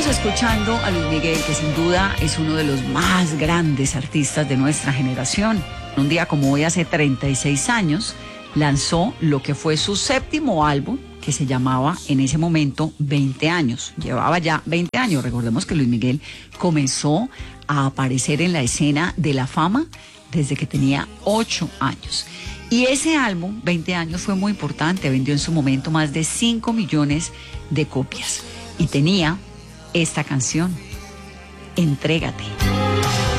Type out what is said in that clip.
Estamos escuchando a Luis Miguel, que sin duda es uno de los más grandes artistas de nuestra generación. Un día como hoy, hace 36 años, lanzó lo que fue su séptimo álbum, que se llamaba en ese momento 20 años. Llevaba ya 20 años. Recordemos que Luis Miguel comenzó a aparecer en la escena de la fama desde que tenía 8 años. Y ese álbum, 20 años, fue muy importante. Vendió en su momento más de 5 millones de copias. Y tenía esta canción, Entrégate.